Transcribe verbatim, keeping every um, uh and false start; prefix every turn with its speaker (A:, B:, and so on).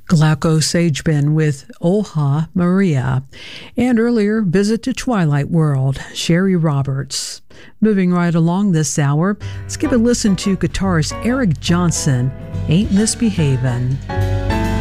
A: Glauco Sagebin with Oha Maria, and earlier Visit to Twilight World, Sherry Roberts. Moving right along this hour, let's give a listen to guitarist Eric Johnson, Ain't Misbehavin'.